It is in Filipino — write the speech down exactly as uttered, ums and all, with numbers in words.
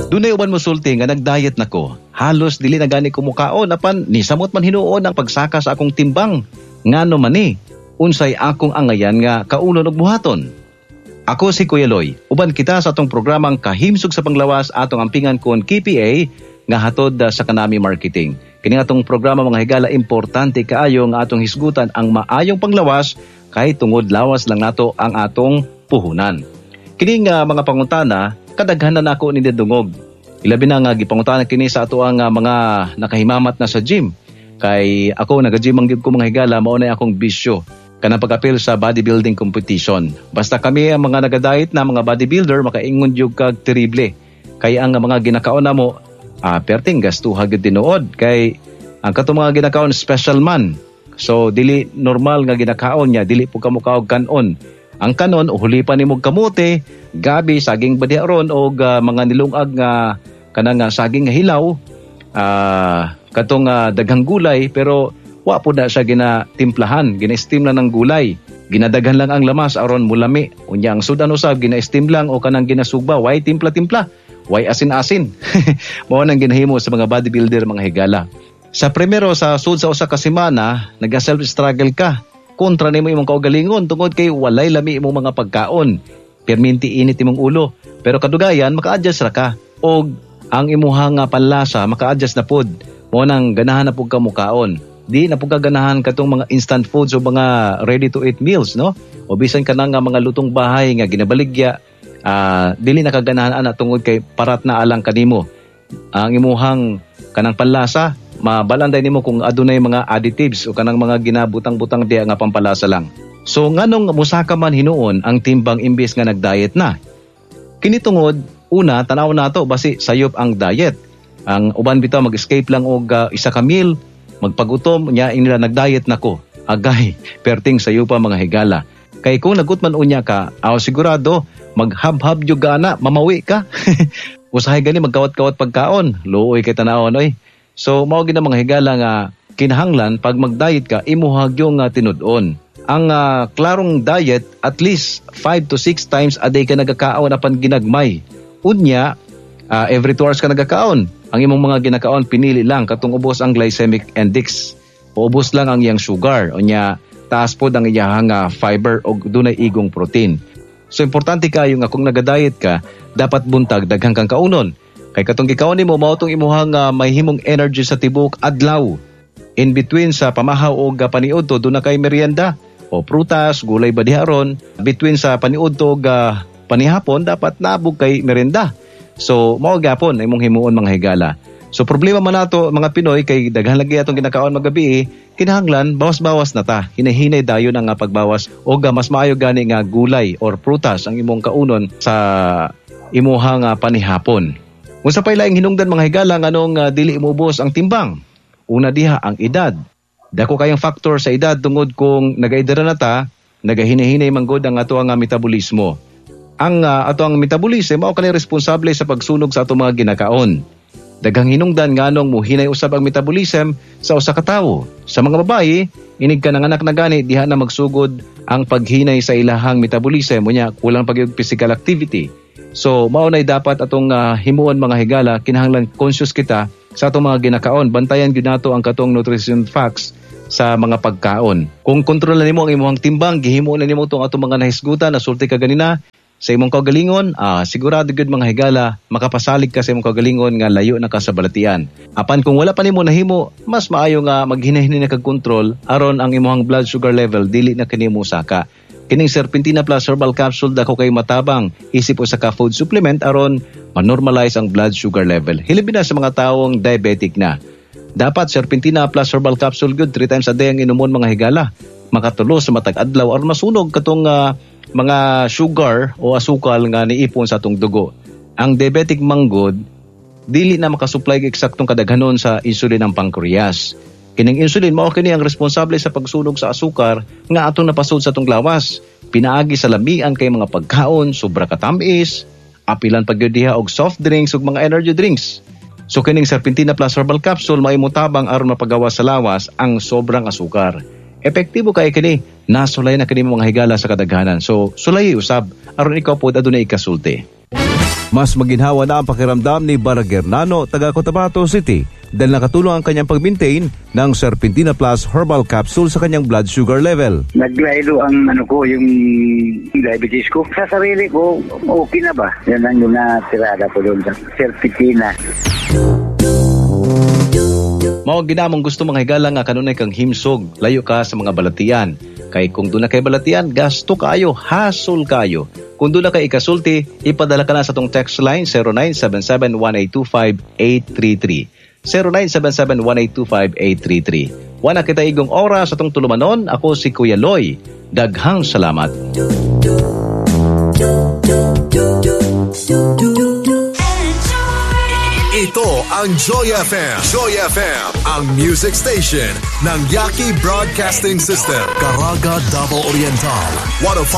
Dunay uban mosulti nga nagdiet nako. Halos dili na gani ko mukaon apan ni samot man hinuon ang pagsaka sa akong timbang. Ngano man ni, unsay akong angayan nga kaunon og buhaton. Ako si Kuya Loy. Uban kita sa atong programang Kahimsog sa Panglawas atong ampingan kon K P A nga hatod sa Kanami Marketing. Kini atong programa mga higala importante kaayo nga atong hisgutan ang maayong panglawas kay tungod lawas lang nato ang atong puhunan. Kini nga mga pangutana kadaghanan nako ni dungog. Ilabi na nga gipangutana kini sa ato ang uh, mga nakahimamat na sa gym. Kay ako naga-gym ang gid ko mga higala mao na akong bisyo kanang pag-apil sa bodybuilding competition. Basta kami ang mga naga-diet na mga bodybuilder makaingon jud kag terrible. Kay ang mga ginakaon namo ah perting gastuha gid tinuod kay ang katong mga ginakaon special man. So dili normal nga ginakaon niya, dili po kamo kaog kanon. Ang kanon uhulipan nimo kamote, gabi, saging badiaron o uh, mga nilungag nga kanang uh, saging nga hilaw, uh, katong uh, daghang gulay pero wa po na siya ginatimplahan, gina-steam lang ng gulay. Ginadaghan lang ang lamas aron mulami. Unya ang sudan usab gina-steam lang o kanang ginasugba, way timpla-timpla, way asin-asin. Mao nang ginahimo sa mga bodybuilder mga higala. Sa primero sa sud sa usa ka semana, naga-self-struggle ka. Kontra nimo imong kaugalingon tungod kay walay lami imong mga pagkaon. Perminti init imong ulo. Pero kadugayan maka-adjust ra ka og ang imuhang panlasa maka-adjust na pod. Mo nang ganahan na pud ka mukaon. Di na pud ka ganahan katong mga instant foods o mga ready to eat meals, no? O bisan ka nga mga lutong bahay nga ginabaligya, uh, dili na kaganahan ana tungod kay parat na alang kanimo. Ang imuhang kanang panlasa mabalanday nimo kung adunay mga additives o kanang mga ginabutang-butang diya nga pampalasa lang. So nganong musaka man hinuon ang timbang imbes nga nagdiet na? Kini tungod una tanaw nato basi sayop ang diet. Ang uban bitaw mag-escape lang og uh, isa ka meal, magpagutom nya inila nagdiet nako. Agay perting sayupa mga higala. Kay kung nagutman unya ka, aw sigurado maghab-hab jud gana, mamawi ka. Usahay gani magkawat-kawat pagkaon, luoy kay tanawon oy. So mao gid mga higala nga kinahanglan pag mag-diet ka imuhag yung uh, tinud-on. Ang uh, klarong diet at least five to six times a day ka nagakaon apan ginagmay. Unya uh, every two hours ka nagakaon. Ang imong mga ginakaon pinili lang katong ubos ang glycemic index. O ubos lang ang iyang sugar. Unya taas pod ang iyang uh, fiber o dunay igong protein. So importante kayo nga kung naga-diet ka dapat buntag daghang kang kaunon. Kay katong gikaon nimo mao tong imuhang uh, mahimong energy sa tibok adlaw. In between sa pamahaw o uh, paniudto do na kay merienda o prutas, gulay badiharon. Between sa paniudto o uh, panihapon dapat nabog kay merienda. So mao gyapon imong himuon mga higala. So problema man nato mga Pinoy kay daghan lagi atong ginakaon magabi, kinahanglan bawas-bawas na ta. Hinahinay dayon ang uh, pagbawas o uh, mas maayo gani nga gulay or prutas ang imong kaunon sa imuhang uh, panihapon. Kung sa pailaing hinungdan mga higala nganong uh, dili imubos ang timbang. Una diha ang edad. Dako kayang factor sa edad tungod kung nagaedara na ta, nagahinay-hinay manggod ang ato ang uh, metabolismo. Ang uh, ato ang metabolismo mao kanhi responsable sa pagsunog sa ato mga ginakaon. Daghang hinungdan nganong muhinay usab ang metabolism sa usa ka tawo. Sa mga babayi, inig ka nanganak na gani diha na magsugod ang paghinay sa ilahang metabolism unya kulang pag physical activity. So mao nay dapat atong uh, himuon mga higala, kinahanglan conscious kita sa atong mga ginakaon. Bantayan gyud nato ang katong nutrition facts sa mga pagkaon. Kung kontrolan nimo ang imong timbang, gihimuon na nimo tong atong mga nahisgutan na sulti ka ganina sa imong kaugalingon, ah, sigurado gyud mga higala makapasalig ka sa imong kaugalingon nga layo na ka sa balatian. Apan kung wala pa nimo nahimo, mas maayo nga maghinay-hinay na kag control aron ang imong blood sugar level dili na kanimo saka. Kining Serpentina Plus Herbal Capsule dako kay matabang isip usa ka food supplement aron ma-normalize ang blood sugar level. Hilabi na sa mga taong diabetic na. Dapat Serpentina Plus Herbal Capsule good three times a day ang inumon mga higala. Makatulo sa matag adlaw aron masunog katong uh, mga sugar o asukal nga niipon sa atong dugo. Ang diabetic manggod dili na makasupply og eksaktong kadaghanon sa insulin ng pancreas. Kining insulin mao kini ang responsable sa pagsunog sa asukar nga atong napasud sa atong lawas. Pinaagi sa lamian kay mga pagkaon, sobra katamis, apilan pag diha og soft drinks ug mga energy drinks. So kining Serpentina Plus Herbal Capsule maimutabang aron mapagawas sa lawas ang sobrang asukar. Epektibo kay kini, nasulay na kini mga higala sa kadaghanan. So sulay usab aron ikaw pod adunay ikasulti. Mas maginhawa na ang pakiramdam ni Baragernano, taga Cotabato City, dahil nakatulong ang kanyang pag-maintain ng Serpentina Plus Herbal Capsule sa kanyang blood sugar level. Naglaylo ang ano ko, yung diabetes ko. Sa sarili ko, okay na ba? Yan ang yung natirada ko doon sa Serpentina. Mao ginamong gusto mga higala nga kanunay kang himsog, layo ka sa mga balatian. Kay kung doon na kay balatian, gasto kayo, hasol kayo. Kung doon na kay ikasulti, ipadala ka na sa tong text line zero nine seven seven one eight two five eight three three. zero nine seven seven one eight two five eight three three. Wana kita igong oras sa tong tulumanon, ako si Kuya Loy. Daghang salamat. Ito ang Joy F M. Joy F M, ang music station ng Yaki Broadcasting System. Caraga, Davao Oriental. one oh five